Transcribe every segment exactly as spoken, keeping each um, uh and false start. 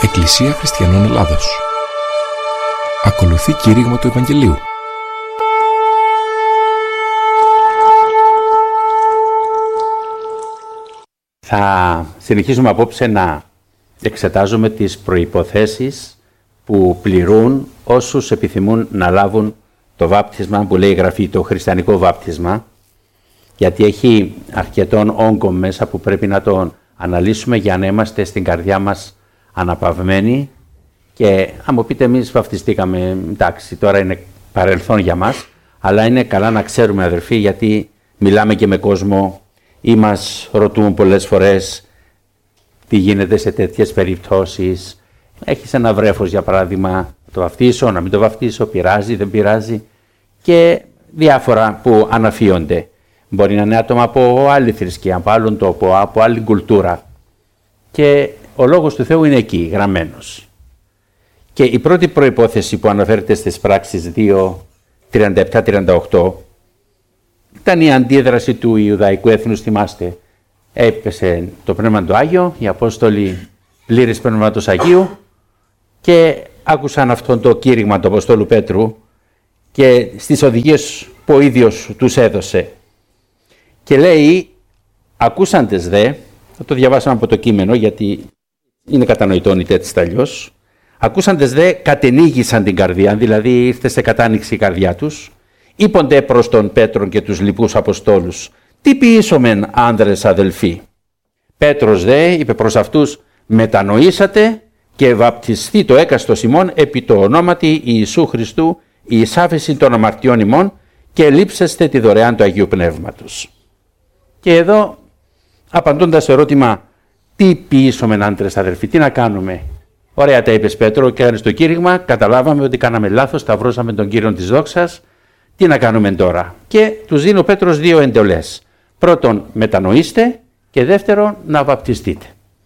Εκκλησία Χριστιανών Ελλάδος. Ακολουθεί κήρυγμα του Ευαγγελίου. Θα συνεχίσουμε απόψε να εξετάζουμε τις προϋποθέσεις που πληρούν όσους επιθυμούν να λάβουν το βάπτισμα που λέει η Γραφή, το χριστιανικό βάπτισμα, γιατί έχει αρκετόν όγκο μέσα που πρέπει να τον αναλύσουμε για να είμαστε στην καρδιά μας αναπαυμένοι. Και αν μου πείτε, εμείς βαπτιστήκαμε, εντάξει, τώρα είναι παρελθόν για μας, αλλά είναι καλά να ξέρουμε, αδερφοί, γιατί μιλάμε και με κόσμο ή μας ρωτούν πολλές φορές τι γίνεται σε τέτοιες περιπτώσεις. Έχεις ένα βρέφος, για παράδειγμα, το βαφτίσω, να μην το βαφτίσω, πειράζει, δεν πειράζει, και διάφορα που αναφύονται. Μπορεί να είναι άτομα από άλλη θρησκεία, από άλλον τόπο, από άλλη κουλτούρα. Και ο Λόγος του Θεού είναι εκεί, γραμμένος. Και η πρώτη προϋπόθεση που αναφέρεται στις πράξεις δύο, τριάντα επτά τριάντα οκτώ ήταν η αντίδραση του Ιουδαϊκού έθνους, θυμάστε. Έπεσε το Πνεύμα του Άγιο, οι Απόστολοι πλήρης Πνεύματος Αγίου και άκουσαν αυτόν το κήρυγμα του Αποστόλου Πέτρου και στις οδηγίες που ο ίδιος τους έδωσε. Και λέει, ακούσαντες δε, θα το διαβάσαμε από το κείμενο γιατί είναι κατανοητόν είτε έτσι αλλιώς, ακούσαντες δε κατενίγησαν την καρδία, δηλαδή ήρθε σε κατάνοιξη η καρδιά τους, είπονται προς τον Πέτρον και τους λοιπούς Αποστόλους, τι ποιήσομεν άνδρες αδελφοί. Πέτρος δε είπε προς αυτούς, μετανοήσατε και βαπτιστεί το έκαστος ημών επί το ονόματι Ιησού Χριστού η εισάφεση των αμαρτιών ημών και λείψεστε τη δωρεάν του Αγίου Πνεύματος. Και εδώ, απαντώντας στο ερώτημα, τι ποιήσομεν άντρες αδελφοί, τι να κάνουμε. Ωραία τα είπες Πέτρο και έκανες το κήρυγμα, καταλάβαμε ότι κάναμε λάθος, σταυρώσαμε τον Κύριον της δόξας, τι να κάνουμε τώρα. Και τους δίνει ο Πέτρος δύο εντολές. Πρώτον, μετανοήστε και δεύτερον, να βαπτιστείτε.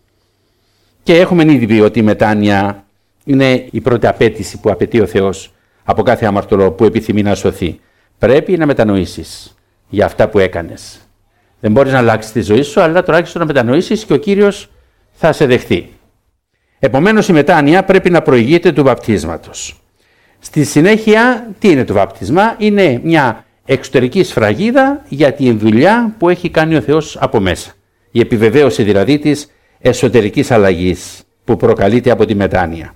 Και έχουμε ήδη πει ότι η μετάνοια είναι η πρώτη απέτηση που απαιτεί ο Θεός από κάθε αμαρτωλό που επιθυμεί να σωθεί. Πρέπει να μετανοήσεις για αυτά που έκανες. Δεν μπορείς να αλλάξεις τη ζωή σου, αλλά τουλάχιστον να μετανοήσεις και ο Κύριος θα σε δεχθεί. Επομένως, η μετάνοια πρέπει να προηγείται του βαπτίσματος. Στη συνέχεια, τι είναι το βάπτισμα? Είναι μια εξωτερική σφραγίδα για τη δουλειά που έχει κάνει ο Θεός από μέσα. Η επιβεβαίωση δηλαδή της εσωτερικής αλλαγής που προκαλείται από τη μετάνοια.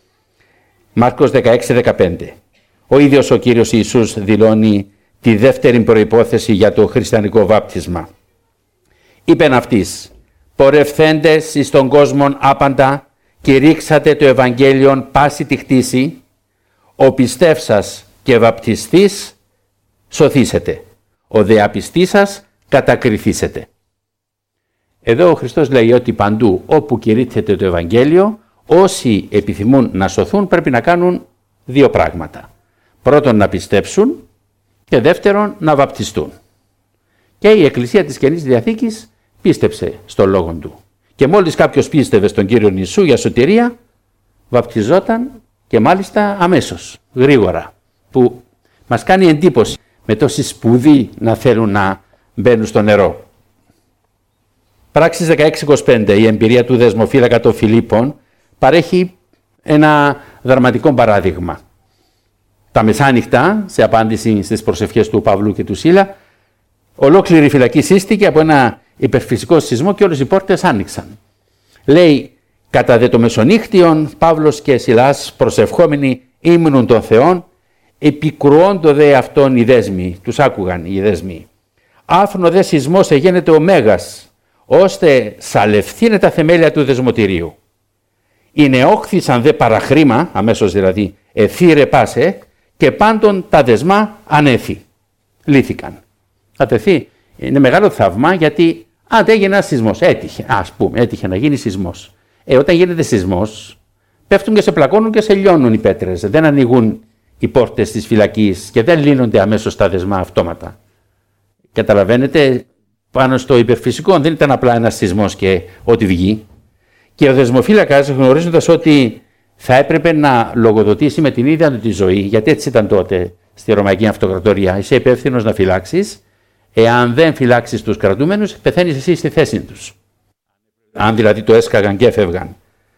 Μάρκος δεκαέξι δεκαπέντε. Ο ίδιος ο Κύριος Ιησούς δηλώνει τη δεύτερη προϋπόθεση για το χριστιανικό βάπτισμα. Είπεν αυτής, πορευθέντες εις τον κόσμον άπαντα και ρίξατε το Ευαγγέλιον πάση τη χτίση, ο πιστεύσας και βαπτιστής σωθήσετε, ο δε απιστής σας κατακριθήσετε. Εδώ ο Χριστός λέει ότι παντού όπου κηρύττεται το Ευαγγέλιο, όσοι επιθυμούν να σωθούν πρέπει να κάνουν δύο πράγματα. Πρώτον, να πιστέψουν και δεύτερον, να βαπτιστούν. Και η Εκκλησία της Καινής Διαθήκης πίστεψε στον Λόγον του. Και μόλις κάποιος πίστευε στον Κύριο Ιησού για σωτηρία, βαπτιζόταν και μάλιστα αμέσως, γρήγορα, που μας κάνει εντύπωση με τόση σπουδή να θέλουν να μπαίνουν στο νερό. Πράξεις δεκαέξι είκοσι πέντε, η εμπειρία του δεσμοφύλακα των Φιλίππων παρέχει ένα δραματικό παράδειγμα. Τα μεσάνυχτα, σε απάντηση στις προσευχές του Παύλου και του Σίλα, ολόκληρη η φυλακή σύστηκε από ένα υπερφυσικό σεισμό και όλες οι πόρτες άνοιξαν. Λέει, κατά δε το μεσονύχτιον, Παύλος και Σιλάς προσευχόμενοι ύμνουν των Θεών, επικρουόντο δε αυτόν οι δέσμοι, τους άκουγαν οι δέσμοι. Άφνο δε σεισμός εγένεται ο Μέγας, ώστε σαλευθύνε τα θεμέλια του δεσμοτηρίου. Είναι όχθησαν δε παραχρήμα, αμέσως δηλαδή, εθύρε πάσε, και πάντων τα δεσμά ανέφη. Λύθηκαν. Ατεθεί, είναι μεγάλο θαύμα γιατί αν έγινε ένα σεισμός, έτυχε, ας πούμε, έτυχε να γίνει σεισμός. Ε, όταν γίνεται σεισμός, πέφτουν και σε πλακώνουν και σε λιώνουν οι πέτρες. Δεν ανοίγουν οι πόρτες της φυλακής και δεν λύνονται αμέσως τα δεσμά αυτόματα. Καταλαβαίνετε, πάνω στο υπερφυσικό δεν ήταν απλά ένας σεισμός και ό,τι βγει. Και ο δεσμοφύλακας, γνωρίζοντας ότι θα έπρεπε να λογοδοτήσει με την ίδια του τη ζωή, γιατί έτσι ήταν τότε στη Ρωμαϊκή Αυτοκρατορία, είσαι υπεύθυνος να φυλάξεις, εάν δεν φυλάξεις τους κρατούμενους, πεθαίνεις εσύ στη θέση τους. Αν δηλαδή το έσκαγαν και έφευγαν.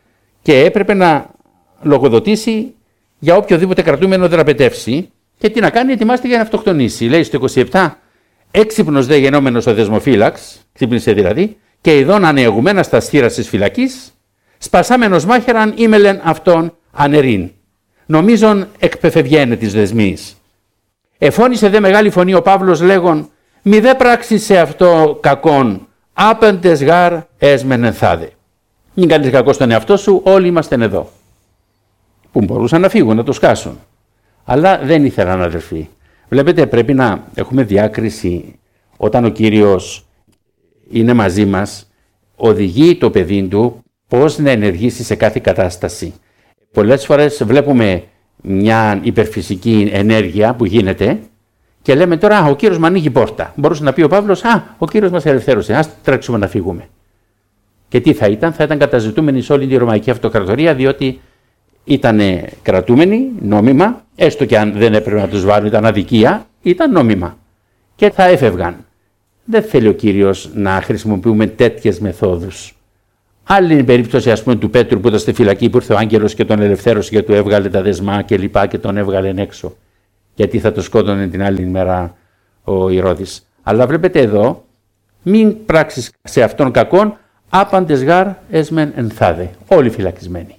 και έπρεπε να λογοδοτήσει για οποιοδήποτε κρατούμενο δραπετεύσει και τι να κάνει, ετοιμάστηκε για να αυτοκτονήσει. Λέει στο είκοσι επτά, έξυπνος δε γενόμενος ο δεσμοφύλαξ, ξύπνησε δηλαδή, και ειδών ανεογουμένα στα στήρας της φυλακής, σπασάμενος μάχεραν ήμελεν αυτόν ανερίν. Νομίζον εκπεφευγένε της δεσμής. Εφώνησε δε μεγάλη φωνή ο Παύλος λέγον, μη δε πράξεις σε αυτό κακόν, άπεντες γάρ έσμεν ενθάδε. Μην κάνεις κακό στον εαυτό σου, όλοι είμαστε εδώ. Που μπορούσαν να φύγουν, να το σκάσουν. Αλλά δεν ήθελαν, αδερφοί. Βλέπετε, πρέπει να έχουμε διάκριση όταν ο Κύριος είναι μαζί μας, οδηγεί το παιδί του πώς να ενεργήσει σε κάθε κατάσταση. Πολλές φορές βλέπουμε μια υπερφυσική ενέργεια που γίνεται και λέμε τώρα, α, ο Κύριος μου ανοίγει πόρτα. Μπορούσε να πει ο Παύλος, α, ο Κύριος μας ελευθέρωσε, ας τρέξουμε να φύγουμε. Και τι θα ήταν, θα ήταν καταζητούμενοι σε όλη τη Ρωμαϊκή Αυτοκρατορία, διότι ήταν κρατούμενοι νόμιμα, έστω και αν δεν έπρεπε να τους βάλουν, ήταν αδικία, ήταν νόμιμα. Και θα έφευγαν. Δεν θέλει ο Κύριος να χρησιμοποιούμε τέτοιες μεθόδους. Άλλη είναι η περίπτωση, ας πούμε, του Πέτρου που ήταν στη φυλακή, που ήρθε ο άγγελος και τον ελευθέρωσε και του έβγαλε τα δεσμά και λοιπά και τον έβγαλε έξω. Γιατί θα το σκότωνε την άλλη μέρα ο Ηρώδης. Αλλά βλέπετε εδώ, μην πράξεις σε αυτόν κακόν, άπαντες γάρ έσμεν ενθάδε. Όλοι φυλακισμένοι.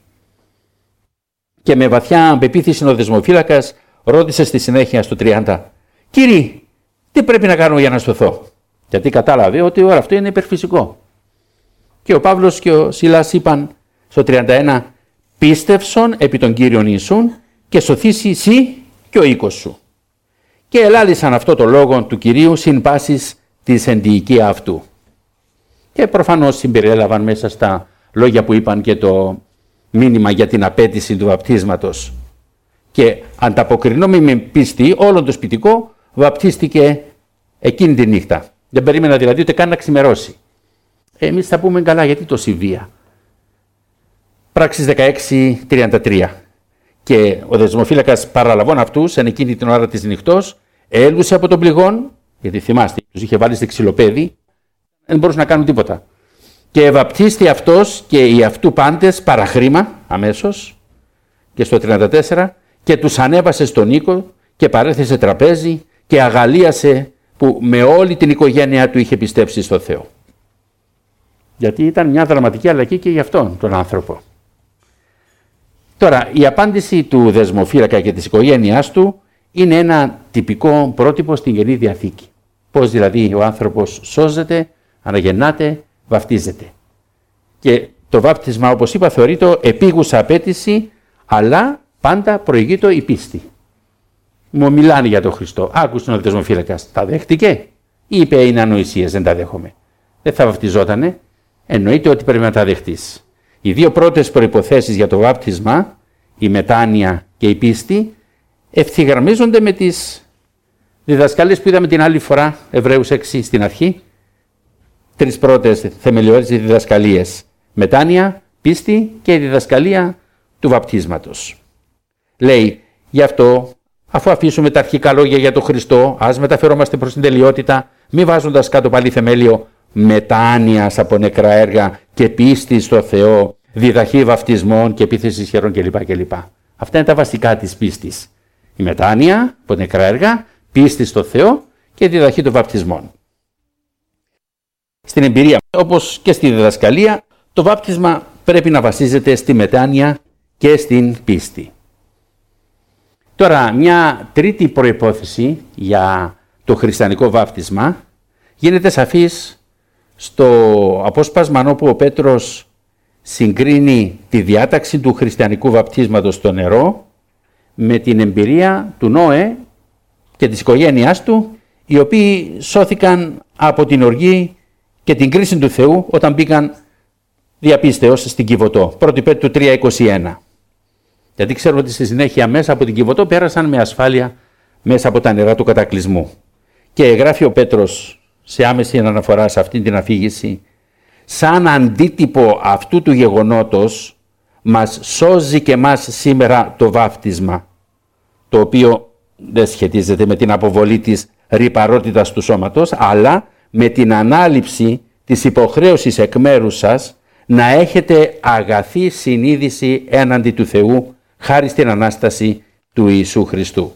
Και με βαθιά πεποίθηση ο δεσμοφύλακας ρώτησε στη συνέχεια στο τριάντα, Κύριε, τι πρέπει να κάνω για να σωθώ? Γιατί κατάλαβε ότι όλο αυτό είναι υπερφυσικό. Και ο Παύλος και ο Σιλάς είπαν στο τριάντα ένα, πίστευσον επί τον Κύριον Ιησούν και σωθήσει εσύ και ο οίκος σου. Και ελάλησαν αυτό το λόγο του Κυρίου συν πάσης της ενδιοικία αυτού. Και προφανώς συμπεριέλαβαν μέσα στα λόγια που είπαν και το μήνυμα για την απέτηση του βαπτίσματος. Και ανταποκρινόμενοι με πίστη, όλο το σπιτικό βαπτίστηκε εκείνη τη νύχτα. Δεν περίμενα δηλαδή ούτε καν να ξημερώσει. Εμείς θα πούμε καλά, γιατί τόση βία? Πράξεις δεκαέξι τριάντα τρία. Και ο δεσμοφύλακας παραλαβών αυτούς, εν εκείνη την ώρα της νυχτός, έλουσε από τον πληγόν, γιατί θυμάστε, τους είχε βάλει στη ξυλοπέδη, δεν μπορούσαν να κάνουν τίποτα. Και βαπτίστη αυτός και οι αυτού πάντες παραχρήμα, αμέσως, και στο τριάντα τέσσερα, και τους ανέβασε στον οίκο και παρέθεσε τραπέζι και αγαλίασε που με όλη την οικογένειά του είχε πιστέψει στο Θεό. Γιατί ήταν μια δραματική αλλαγή και για αυτόν τον άνθρωπο. Τώρα, η απάντηση του δεσμοφύλακα και της οικογένειάς του είναι ένα τυπικό πρότυπο στην Καινή Διαθήκη. Πώς δηλαδή ο άνθρωπος σώζεται, αναγεννάται, βαπτίζεται. Και το βάπτισμα, όπως είπα, θεωρείται επίγουσα απέτηση, αλλά πάντα προηγείται η πίστη. Μου μιλάνε για τον Χριστό. Άκουσε ο δεσμοφύλακας. Τα δέχτηκε ή είπε είναι ανοησίες, δεν τα δέχομαι? Δεν θα βαπτιζότανε. Εννοείται ότι πρέπει να τα δεχτείς. Οι δύο πρώτες προϋποθέσεις για το βάπτισμα, η μετάνοια και η πίστη, ευθυγραμμίζονται με τις διδασκαλίες που είδαμε την άλλη φορά, Εβραίους έξι στην αρχή. Τρεις πρώτες θεμελιώδεις διδασκαλίες. Μετάνοια, πίστη και η διδασκαλία του βαπτίσματος. Λέει, γι' αυτό, αφού αφήσουμε τα αρχικά λόγια για τον Χριστό, ας μεταφερόμαστε προς την τελειότητα, μη βάζοντας κάτω πάλι θεμέλιο μετάνοιας από νεκρά έργα και πίστη στο Θεό, διδαχή βαπτισμών και επίθεση χερών κλπ. κλπ. Αυτά είναι τα βασικά της πίστης. Η μετάνοια από νεκρά έργα, πίστη στο Θεό και διδαχή των βαπτισμών. Στην εμπειρία, όπως και στη διδασκαλία, το βάπτισμα πρέπει να βασίζεται στη μετάνοια και στην πίστη. Τώρα, μια τρίτη προϋπόθεση για το χριστιανικό βάπτισμα γίνεται σαφής στο απόσπασμα όπου ο Πέτρος συγκρίνει τη διάταξη του χριστιανικού βαπτίσματος στο νερό με την εμπειρία του Νόε και της οικογένειάς του, οι οποίοι σώθηκαν από την οργή και την κρίση του Θεού όταν μπήκαν διαπίστεως στην Κιβωτό. πρώτη Πέτρου τρία είκοσι ένα. Γιατί ξέρουμε ότι στη συνέχεια μέσα από την Κιβωτό πέρασαν με ασφάλεια μέσα από τα νερά του κατακλυσμού. Και γράφει ο Πέτρος σε άμεση αναφορά σε αυτή την αφήγηση, σαν αντίτυπο αυτού του γεγονότος μας σώζει και μας σήμερα το βάπτισμα, το οποίο δεν σχετίζεται με την αποβολή της ρυπαρότητας του σώματος, αλλά με την ανάληψη της υποχρέωσης εκ μέρους σας να έχετε αγαθή συνείδηση έναντι του Θεού, χάρη στην Ανάσταση του Ιησού Χριστού.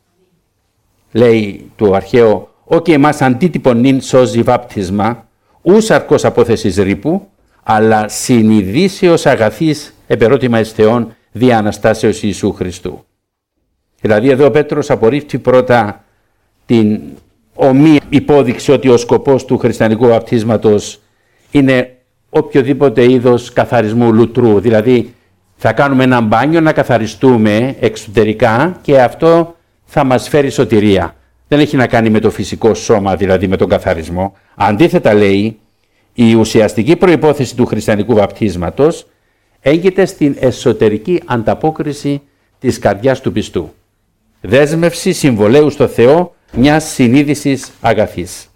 Λέει το αρχαίο, «Όκ εμάς αντίτυπον νυν σώζει βάπτισμα, ους αρκός απόθεσης ρήπου, αλλά συνειδήσεως αγαθής επερώτημα εις Θεόν δια Αναστάσεως Ιησού Χριστού». Δηλαδή εδώ ο Πέτρος απορρίπτει πρώτα την ομή υπόδειξη ότι ο σκοπός του χριστιανικού βαπτίσματος είναι οποιοδήποτε είδος καθαρισμού λουτρού. Δηλαδή θα κάνουμε ένα μπάνιο να καθαριστούμε εξωτερικά και αυτό θα μας φέρει σωτηρία. Δεν έχει να κάνει με το φυσικό σώμα, δηλαδή με τον καθαρισμό. Αντίθετα λέει, η ουσιαστική προϋπόθεση του χριστιανικού βαπτίσματος έγκυται στην εσωτερική ανταπόκριση της καρδιάς του πιστού. Δέσμευση συμβολέου στο Θεό μιας συνείδησης αγαθής.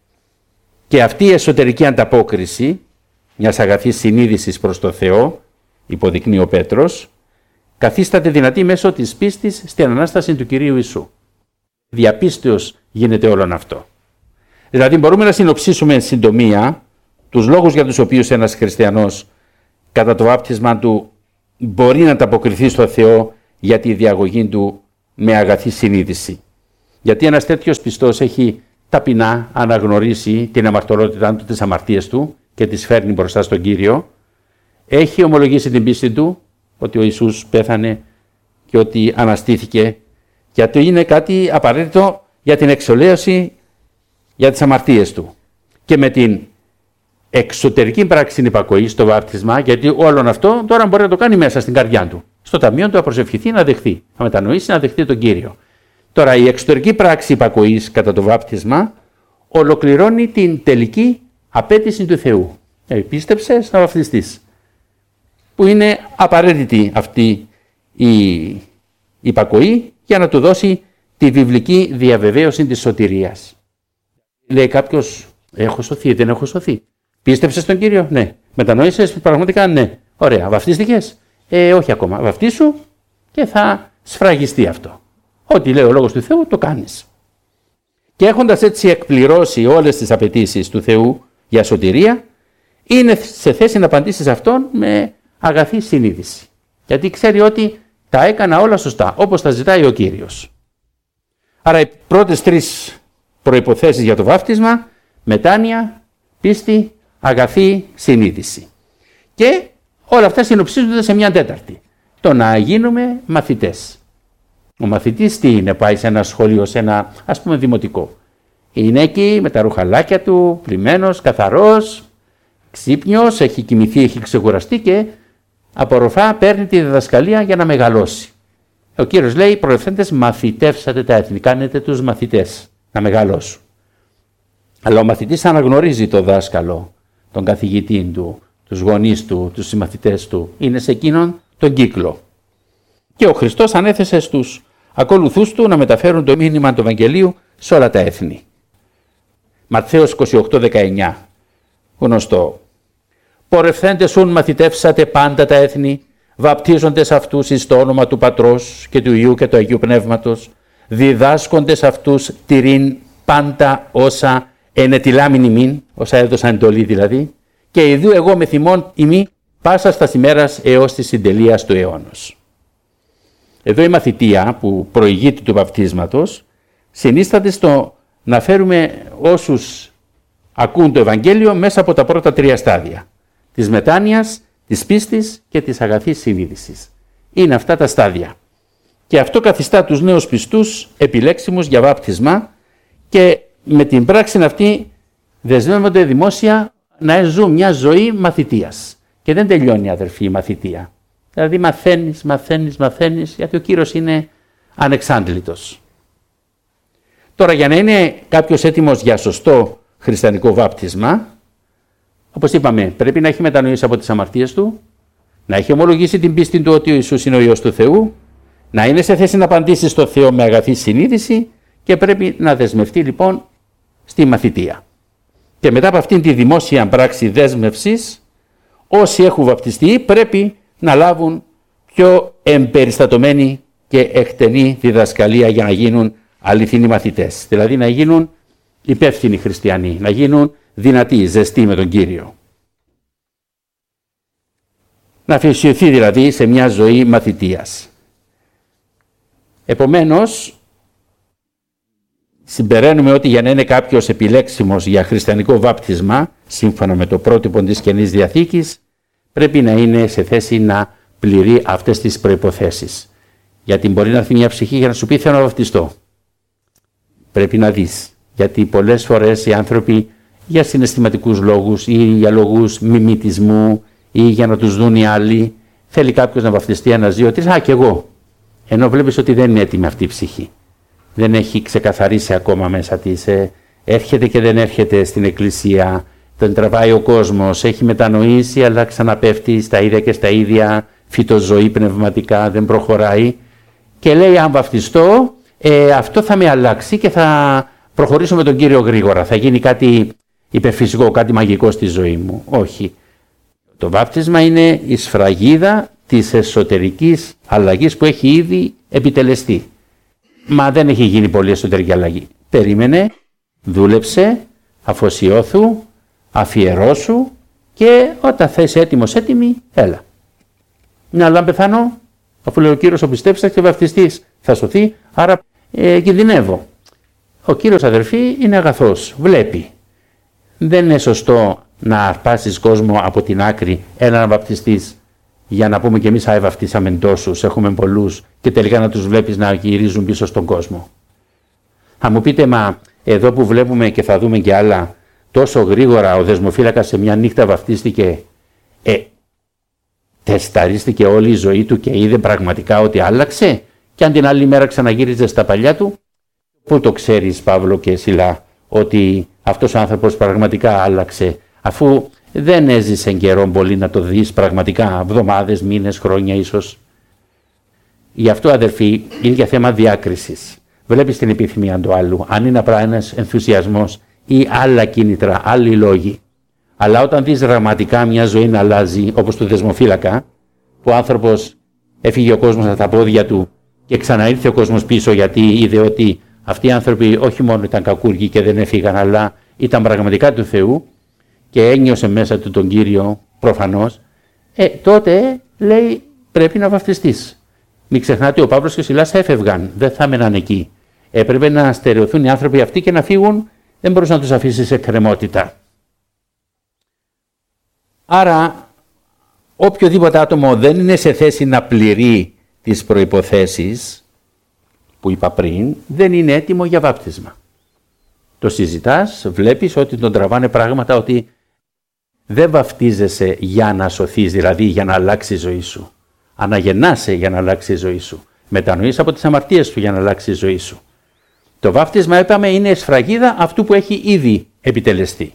Και αυτή η εσωτερική ανταπόκριση μιας αγαθής συνείδησης προς το Θεό, υποδεικνύει ο Πέτρος, καθίσταται δυνατή μέσω της πίστης στην Ανάσταση του Κυρίου Ιησού. Διαπίστεως γίνεται όλον αυτό. Δηλαδή μπορούμε να συνοψίσουμε εν συντομία τους λόγους για τους οποίους ένας χριστιανός κατά το βάπτισμα του μπορεί να ανταποκριθεί στο Θεό για τη διαγωγή του με αγαθή συνείδηση. Γιατί ένας τέτοιος πιστός έχει ταπεινά αναγνωρίσει την αμαρτωλότητά του, τις αμαρτίες του και τις φέρνει μπροστά στον Κύριο. Έχει ομολογήσει την πίστη του ότι ο Ιησούς πέθανε και ότι αναστήθηκε, γιατί είναι κάτι απαραίτητο για την εξολέωση για τις αμαρτίες του. Και με την εξωτερική πράξη υπακοή στο βάπτισμα, γιατί όλον αυτό τώρα μπορεί να το κάνει μέσα στην καρδιά του. Στο ταμείο του να προσευχηθεί, να δεχθεί, να μετανοήσει, να δεχθεί τον Κύριο. Τώρα η εξωτερική πράξη υπακοής κατά το βάπτισμα ολοκληρώνει την τελική απέτηση του Θεού. Ε, πίστεψες να βαπτιστείς. Που είναι απαραίτητη αυτή η υπακοή για να του δώσει τη βιβλική διαβεβαίωση της σωτηρίας. Λέει κάποιος, έχω σωθεί, δεν έχω σωθεί. Πίστεψες τον Κύριο, ναι. Μετανοήσες πραγματικά, ναι. Ωραία. Βαφτίστηκες, ε, όχι ακόμα. Βαφτίσου και θα σφραγιστεί αυτό. Ό,τι λέει ο Λόγος του Θεού το κάνεις. Και έχοντας έτσι εκπληρώσει όλες τις απαιτήσεις του Θεού για σωτηρία, είναι σε θέση να απαντήσει σε αυτόν με αγαθή συνείδηση. Γιατί ξέρει ότι τα έκανα όλα σωστά, όπως τα ζητάει ο Κύριος. Άρα οι πρώτες τρεις προϋποθέσεις για το βάφτισμα, μετάνοια, πίστη, αγαθή συνείδηση. Και όλα αυτά συνοψίζονται σε μια τέταρτη. Το να γίνουμε μαθητές. Ο μαθητής τι είναι, πάει σε ένα σχολείο, σε ένα ας πούμε δημοτικό. Είναι εκεί με τα ρουχαλάκια του, πλημμένος, καθαρός, ξύπνιος, έχει κοιμηθεί, έχει ξεκουραστεί και απορροφά, παίρνει τη διδασκαλία για να μεγαλώσει. Ο Κύριος λέει, προευθέντες μαθητεύσατε τα έθνη, κάνετε τους μαθητές να μεγαλώσουν. Αλλά ο μαθητής αναγνωρίζει το δάσκαλο, τον καθηγητή του, τους γονείς του, τους συμμαθητές του. Είναι σε εκείνον τον κύκλο. Και ο Χριστός ανέθεσε στους ακολουθούς του να μεταφέρουν το μήνυμα του Ευαγγελίου σε όλα τα έθνη. Ματθαίος είκοσι οκτώ δεκαεννιά, γνωστό. Πορευθέντες ούν μαθητεύσατε πάντα τα έθνη, βαπτίζοντες αυτούς εις το όνομα του Πατρός και του Υιού και του Αγίου Πνεύματος, διδάσκοντες αυτούς τηρήν πάντα όσα ενετιλάμιν ημίν, όσα έδωσα εντολή δηλαδή, και ιδού εγώ με θυμών ημί πάσα στα ημέρας έως της συντελείας του αιώνος. Εδώ η μαθητεία που προηγείται του βαπτίσματος συνίσταται στο να φέρουμε όσους ακούν το Ευαγγέλιο μέσα από τα πρώτα τρία στάδια. Της μετάνοιας, της πίστης και της αγαθής συνείδησης. Είναι αυτά τα στάδια. Και αυτό καθιστά τους νέους πιστούς επιλέξιμους για βάπτισμα και με την πράξη αυτή δεσμεύονται δημόσια να ζουν μια ζωή μαθητείας. Και δεν τελειώνει, αδερφοί, η μαθητεία. Δηλαδή μαθαίνεις, μαθαίνεις, μαθαίνεις, γιατί ο Κύριος είναι ανεξάντλητος. Τώρα για να είναι κάποιος έτοιμος για σωστό χριστιανικό βάπτισμα, όπως είπαμε, πρέπει να έχει μετανοήσει από τις αμαρτίες του, να έχει ομολογήσει την πίστη του ότι ο Ιησούς είναι ο Υιός του Θεού, να είναι σε θέση να απαντήσει στο Θεό με αγαθή συνείδηση και πρέπει να δεσμευτεί λοιπόν στη μαθητεία. Και μετά από αυτήν τη δημόσια πράξη δέσμευσης, όσοι έχουν βαπτιστεί πρέπει να λάβουν πιο εμπεριστατωμένη και εκτενή διδασκαλία για να γίνουν αληθινοί μαθητές. Δηλαδή να γίνουν υπεύθυνοι χριστιανοί, να γίνουν δυνατοί, ζεστοί με τον Κύριο. Να αφοσιωθεί δηλαδή σε μια ζωή μαθητείας. Επομένως, συμπεραίνουμε ότι για να είναι κάποιος επιλέξιμος για χριστιανικό βάπτισμα, σύμφωνα με το πρότυπο της Καινής Διαθήκης, πρέπει να είναι σε θέση να πληρεί αυτές τις προϋποθέσεις. Γιατί μπορεί να έρθει μια ψυχή για να σου πει θέλω να βαπτιστώ. Πρέπει να δεις. Γιατί πολλές φορές οι άνθρωποι για συναισθηματικούς λόγους ή για λόγους μιμητισμού ή για να τους δουν οι άλλοι, θέλει κάποιος να βαπτιστεί ένας, δύο, τρεις, α, και εγώ. Ενώ βλέπεις ότι δεν είναι έτοιμη αυτή η ψυχή. Δεν έχει ξεκαθαρίσει ακόμα μέσα της. Ε, έρχεται και δεν έρχεται στην εκκλησία. Τον τραβάει ο κόσμος. Έχει μετανοήσει αλλά ξαναπέφτει στα ίδια και στα ίδια. Φυτοζωή πνευματικά, δεν προχωράει. Και λέει αν βαπτιστώ, ε, αυτό θα με αλλάξει και θα προχωρήσω με τον Κύριο γρήγορα. Θα γίνει κάτι υπερφυσικό, κάτι μαγικό στη ζωή μου. Όχι. Το βάπτισμα είναι η σφραγίδα της εσωτερικής αλλαγής που έχει ήδη επιτελεστεί. Μα δεν έχει γίνει πολύ εσωτερική αλλαγή. Περίμενε, δούλεψε, αφοσιώθου, αφιερώσου και όταν θα είσαι έτοιμος, έτοιμη, έλα. Ναι, αλλά αν πεθάνω, αφού λέει ο Κύριος ο πιστέψεις και βαπτιστείς, θα σωθεί, άρα ε, κινδυνεύω. Ο Κύριος αδερφοί είναι αγαθός, βλέπει. Δεν είναι σωστό να αρπάσεις κόσμο από την άκρη, έλα να βαπτιστείς, για να πούμε κι εμείς α, βαπτίσαμε τόσους, έχουμε πολλούς και τελικά να τους βλέπεις να γυρίζουν πίσω στον κόσμο. Θα μου πείτε, μα εδώ που βλέπουμε και θα δούμε κι άλλα, τόσο γρήγορα ο δεσμοφύλακας σε μια νύχτα βαπτίστηκε, ε, τεσταρίστηκε όλη η ζωή του και είδε πραγματικά ότι άλλαξε και αν την άλλη μέρα ξαναγύριζε στα παλιά του, πού το ξέρεις Παύλο και Σιλά ότι αυτός ο άνθρωπος πραγματικά άλλαξε, αφού δεν έζησε καιρό πολύ να το δεις πραγματικά, εβδομάδες, μήνες, χρόνια ίσως. Γι' αυτό αδερφοί είναι για θέμα διάκρισης. Βλέπεις την επιθυμία του άλλου, αν είναι απλά ένας ενθουσιασμός ή άλλα κίνητρα, άλλοι λόγοι. Αλλά όταν δεις δραματικά μια ζωή να αλλάζει, όπως του δεσμοφύλακα, που ο άνθρωπος έφυγε ο κόσμος από τα πόδια του και ξαναήρθε ο κόσμος πίσω γιατί είδε ότι αυτοί οι άνθρωποι όχι μόνο ήταν κακούργοι και δεν έφυγαν, αλλά ήταν πραγματικά του Θεού και ένιωσε μέσα του τον Κύριο προφανώς, ε, τότε λέει πρέπει να βαπτιστείς. Μην ξεχνάτε ο Παύλος και ο Σιλάς έφευγαν, δεν θα έμεναν εκεί. Έπρεπε να στερεωθούν οι άνθρωποι αυτοί και να φύγουν, δεν μπορούσε να τους αφήσει σε κρεμότητα. Άρα οποιοδήποτε άτομο δεν είναι σε θέση να πληρεί τις προϋποθέσεις που είπα πριν, δεν είναι έτοιμο για βάπτισμα. Το συζητάς, βλέπεις ότι τον τραβάνε πράγματα ότι δεν βαφτίζεσαι για να σωθείς, δηλαδή για να αλλάξει η ζωή σου. Αναγεννάσαι για να αλλάξει η ζωή σου. Μετανοείς από τις αμαρτίες σου για να αλλάξει η ζωή σου. Το βάφτισμα, είπαμε, είναι σφραγίδα αυτού που έχει ήδη επιτελεστεί.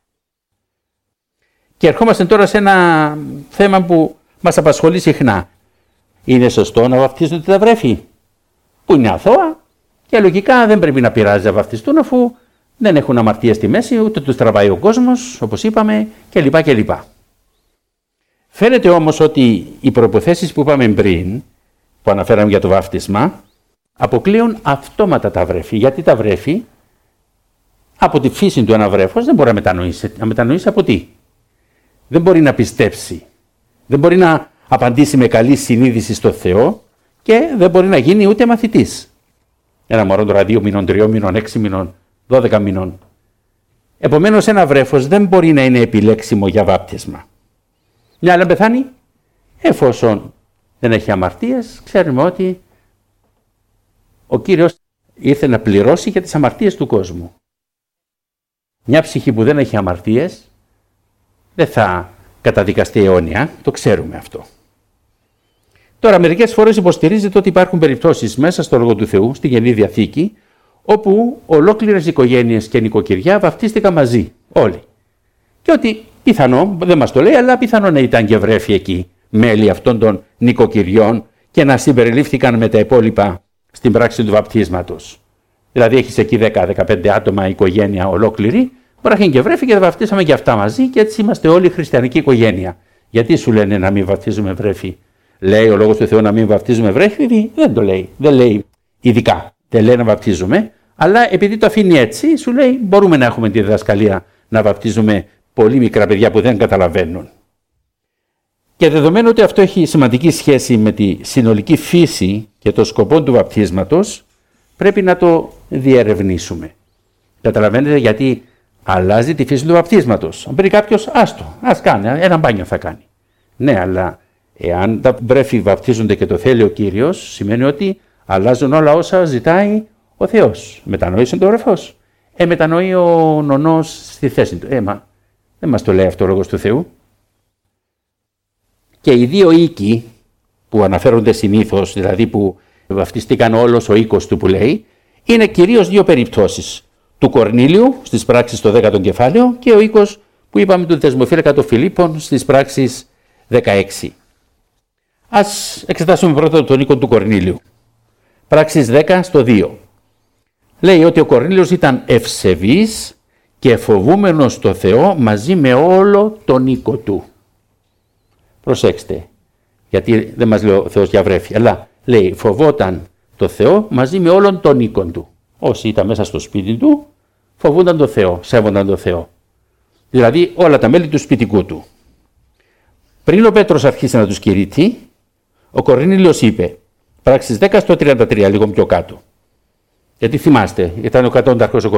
Και ερχόμαστε τώρα σε ένα θέμα που μας απασχολεί συχνά. Είναι σωστό να βαφτίζονται τα βρέφη που είναι αθώα και λογικά δεν πρέπει να πειράζει να βαφτιστούν αφού δεν έχουν αμαρτίες στη μέση, ούτε τους τραβάει ο κόσμος, όπως είπαμε, κλπ. κλπ. Φαίνεται όμως ότι οι προϋποθέσεις που είπαμε πριν, που αναφέραμε για το βάφτισμα, αποκλείουν αυτόματα τα βρέφη. Γιατί τα βρέφη, από τη φύση του ένα βρέφος, δεν μπορεί να μετανοήσει. Να μετανοήσει από τι? Δεν μπορεί να πιστέψει. Δεν μπορεί να απαντήσει με καλή συνείδηση στο Θεό και δεν μπορεί να γίνει ούτε μαθητής. Ένα μωρό τώρα δύο μηνών, τριών μηνών, έξι μηνών, δώδεκα μηνών. Επομένως ένα βρέφος δεν μπορεί να είναι επιλέξιμο για βάπτισμα. Μια άλλη πεθάνει, εφόσον δεν έχει αμαρτίες, ξέρουμε ότι ο Κύριος ήρθε να πληρώσει για τις αμαρτίες του κόσμου. Μια ψυχή που δεν έχει αμαρτίες δεν θα καταδικαστεί αιώνια, το ξέρουμε αυτό. Τώρα μερικές φορές υποστηρίζεται ότι υπάρχουν περιπτώσεις μέσα στο Λόγο του Θεού, στη Καινή Διαθήκη, όπου ολόκληρες οικογένειες και νοικοκυριά βαφτίστηκαν μαζί, όλοι. Και ότι πιθανό, δεν μας το λέει, αλλά πιθανό να ήταν και βρέφη εκεί, μέλη αυτών των νοικοκυριών και να συμπεριλήφθηκαν με τα υπόλοιπα στην πράξη του βαπτίσματος. Δηλαδή έχεις εκεί δέκα με δεκαπέντε άτομα οικογένεια ολόκληρη, μπορεί να έχει και βρέφη και θα βαφτίσαμε και αυτά μαζί και έτσι είμαστε όλοι χριστιανική οικογένεια. Γιατί σου λένε να μην βαφτίζουμε βρέφη? Λέει ο Λόγος του Θεού να μην βαφτίζουμε βρέφη? Δεν το λέει. Δεν λέει ειδικά. Δεν λέει να βαπτίζουμε, αλλά επειδή το αφήνει έτσι, σου λέει μπορούμε να έχουμε τη διδασκαλία να βαπτίζουμε πολύ μικρά παιδιά που δεν καταλαβαίνουν. Και δεδομένου ότι αυτό έχει σημαντική σχέση με τη συνολική φύση και το σκοπό του βαπτίσματος, πρέπει να το διερευνήσουμε. Καταλαβαίνετε γιατί αλλάζει τη φύση του βαπτίσματος. Αν πει κάποιος, άστο, ας κάνει, ένα μπάνιο θα κάνει. Ναι, αλλά εάν τα βρέφη βαπτίζονται και το θέλει ο Κύριος, σημαίνει ότι αλλάζουν όλα όσα ζητάει ο Θεός. Μετανοήσει το βρεφός. Ε, μετανοεί ο νονός στη θέση του. Ε, μα δεν μας το λέει αυτό ο λόγος του Θεού. Και οι δύο οίκοι που αναφέρονται συνήθως, δηλαδή που βαπτιστήκαν όλος ο οίκος του που λέει, είναι κυρίως δύο περιπτώσεις. Του Κορνήλιου στις πράξεις το δέκατο κεφάλαιο και ο οίκος που είπαμε του δεσμοφύλακα των Φιλίππων στις πράξεις δεκαέξι. Ας εξετάσουμε πρώτα τον οίκο του Κορνήλιου. Πράξεις δέκα στο δύο. Λέει ότι ο Κορνήλιος ήταν ευσεβής και φοβούμενος το Θεό μαζί με όλο τον οίκο του. Προσέξτε, γιατί δεν μας λέει ο Θεός για βρέφη, αλλά λέει φοβόταν το Θεό μαζί με όλον τον οίκο του. Όσοι ήταν μέσα στο σπίτι του, φοβούνταν το Θεό, σέβονταν το Θεό. Δηλαδή όλα τα μέλη του σπιτικού του. Πριν ο Πέτρος αρχίσει να τους κηρύττει, ο Κορνήλιος είπε, πράξεις δέκα στο τριάντα τρία, λίγο πιο κάτω. Γιατί θυμάστε, ήταν ο κατόνταρχος ο